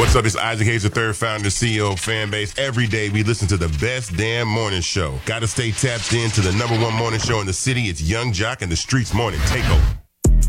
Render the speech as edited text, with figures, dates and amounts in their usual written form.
What's up? It's Isaac Hayes III, founder, CEO of Fanbase. Every day we listen to the best damn morning show. Got to stay tapped in to the #1 morning show in the city. It's Young Jock and the Streets Morning Takeover.